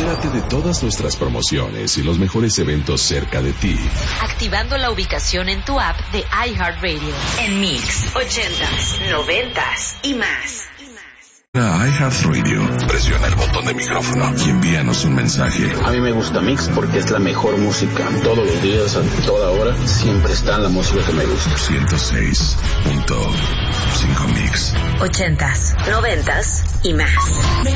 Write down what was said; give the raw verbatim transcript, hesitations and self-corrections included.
Entérate de todas nuestras promociones y los mejores eventos cerca de ti. Activando la ubicación en tu app de iHeartRadio. En Mix, ochentas, noventas y más. A iHeartRadio, presiona el botón de micrófono y envíanos un mensaje. A mí me gusta Mix porque es la mejor música. Todos los días, a toda hora, siempre está la música que me gusta. ciento seis punto cinco Mix. Ochentas, noventas y más.